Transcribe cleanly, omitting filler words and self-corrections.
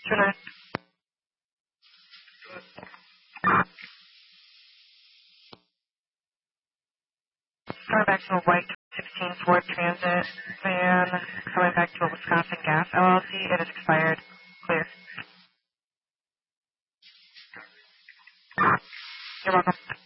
Sure. Coming back to a white 16 Ford Transit van, coming back to a Wisconsin Gas LLC. It is expired. Clear. You're welcome.